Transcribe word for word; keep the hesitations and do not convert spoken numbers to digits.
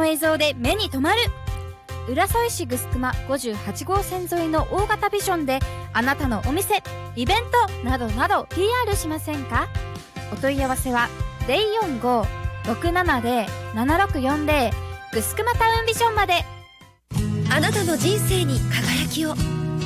映像で目に留まる。浦添市ぐすくまごじゅうはち号線沿いの大型ビジョンであなたのお店、イベントなどなど ピーアール しませんか？お問い合わせは ゼロよんご ろくななゼロ ななろくよんゼロぐすくまタウンビジョンまで。 あなたの人生に輝きを。